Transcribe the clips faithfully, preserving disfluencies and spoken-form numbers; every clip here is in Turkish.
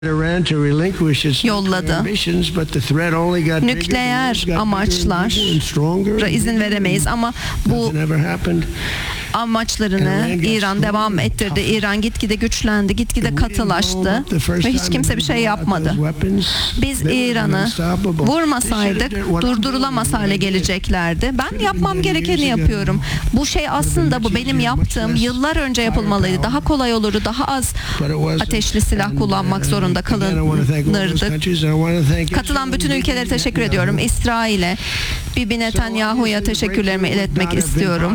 yolladı. Nükleer amaçlara izin veremeyiz ama bu amaçlarını İran devam ettirdi. İran gitgide güçlendi, gitgide katılaştı ve hiç kimse bir şey yapmadı. Biz İran'ı vurmasaydık durdurulamaz hale geleceklerdi. Ben yapmam gerekeni yapıyorum. Bu şey aslında bu benim yaptığım yıllar önce yapılmalıydı. Daha kolay olurdu, daha az ateşli silah kullanmak zorunda kalınırdık. Katılan bütün ülkelere teşekkür ediyorum. İsrail'e, Bibi Netanyahu'ya teşekkürlerimi iletmek istiyorum.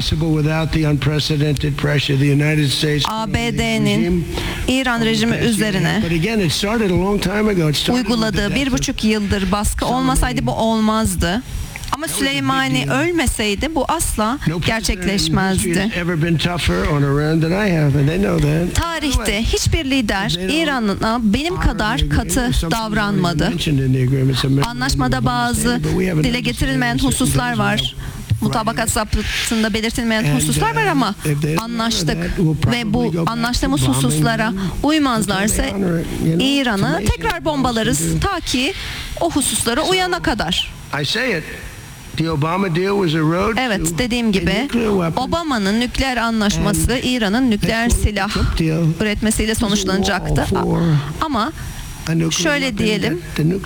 A B D'nin İran rejimi üzerine uyguladığı bir buçuk yıldır baskı olmasaydı bu olmazdı. Ama Süleymani ölmeseydi bu asla gerçekleşmezdi. Tarihte hiçbir lider İran'a benim kadar katı davranmadı. Anlaşmada bazı dile getirilmeyen hususlar var. Mutabakat zaptında belirtilmeyen hususlar var ama anlaştık ve bu anlaştığımız hususlara uymazlarsa İran'ı tekrar bombalarız ta ki o hususlara uyana kadar. Evet, dediğim gibi Obama'nın nükleer anlaşması İran'ın nükleer silah üretmesiyle sonuçlanacaktı. Ama şöyle diyelim,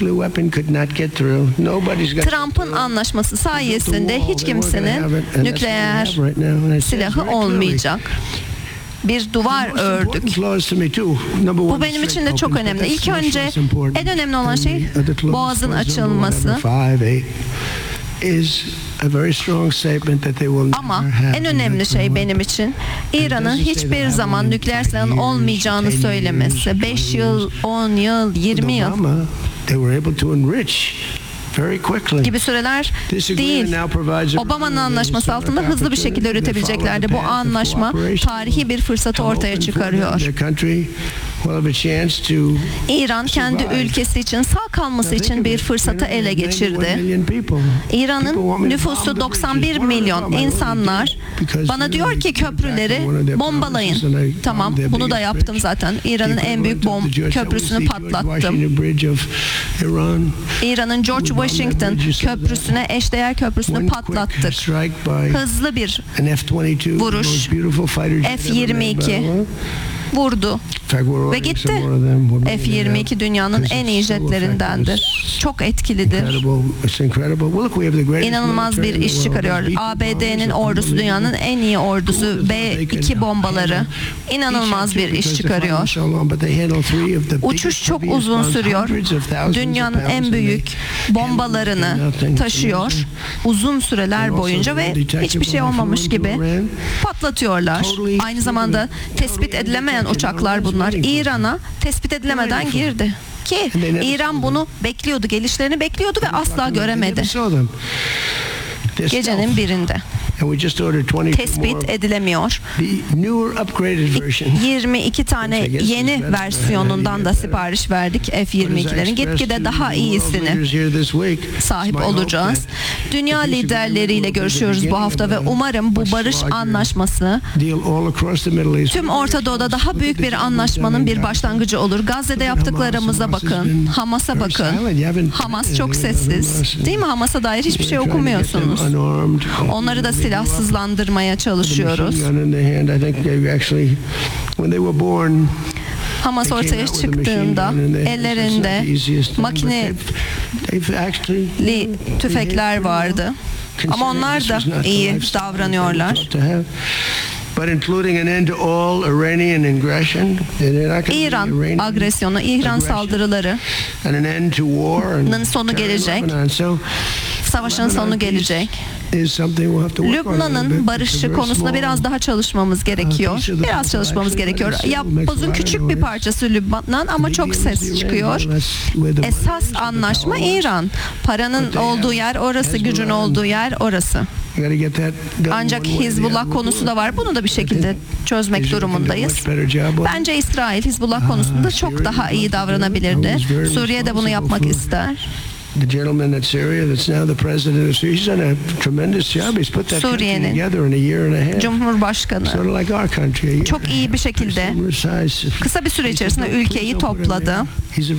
Trump'ın anlaşması sayesinde hiç kimsenin nükleer silahı olmayacak. Bir duvar ördük. Bu benim için de çok önemli. İlk önce en önemli olan şey Boğaz'ın açılması. Ama en önemli şey benim için İran'ın hiçbir zaman nükleer silahın olmayacağını söylemesi. beş yıl, on yıl, yirmi yıl gibi süreler değil. Obama'nın anlaşması altında hızlı bir şekilde üretebileceklerdi. Bu anlaşma tarihi bir fırsatı ortaya çıkarıyor. İran kendi ülkesi için sağ kalması için bir fırsatı ele geçirdi. İran'ın nüfusu doksan bir milyon. İnsanlar bana diyor ki köprüleri bombalayın. Tamam, bunu da yaptım zaten. İran'ın en büyük bom köprüsünü patlattım. İran'ın George Washington köprüsüne, eşdeğer köprüsünü patlattık. Hızlı bir vuruş. F yirmi iki vurdu ve gitti. F yirmi iki dünyanın en iyi jetlerindendir. Çok etkilidir. İnanılmaz bir iş çıkarıyor. A B D'nin ordusu dünyanın en iyi ordusu. B iki bombaları inanılmaz bir iş çıkarıyor. Uçuş çok uzun sürüyor. Dünyanın en büyük bombalarını taşıyor. Uzun süreler boyunca ve hiçbir şey olmamış gibi patlatıyorlar. Aynı zamanda tespit edilemeyen uçaklar bunlar. İran'a tespit edilemeden girdi. Ki İran bunu bekliyordu, gelişlerini bekliyordu ve asla göremedi. Gecenin birinde. Tespit edilemiyor. yirmi iki tane yeni versiyonundan da sipariş verdik F yirmi ikilerin. Gitgide daha iyisini sahip olacağız. Dünya liderleriyle görüşüyoruz bu hafta ve umarım bu barış anlaşması tüm Orta Doğu'da daha büyük bir anlaşmanın bir başlangıcı olur. Gazze'de yaptıklarımıza bakın. Hamas'a bakın. Hamas çok sessiz. Değil mi? Hamas'a dair hiçbir şey okumuyorsunuz. Onları da silahsızlandırmaya çalışıyoruz. Hamas ortaya çıktığında ellerinde makineli tüfekler vardı. Ama onlar da iyi davranıyorlar. İran agresyonu, İran saldırılarının sonu gelecek. Savaşın sonu gelecek. Lübnan'ın barışı konusunda biraz daha çalışmamız gerekiyor. Biraz çalışmamız gerekiyor. Yapbozun küçük bir parçası Lübnan ama çok ses çıkıyor. Esas anlaşma İran. Paranın olduğu yer orası, gücün olduğu yer orası. Ancak Hizbullah konusu da var. Bunu da bir şekilde çözmek durumundayız. Bence İsrail Hizbullah konusunda çok daha iyi davranabilirdi. Suriye de bunu yapmak ister. Suriye'nin Cumhurbaşkanı çok iyi bir şekilde kısa bir süre içerisinde ülkeyi topladı.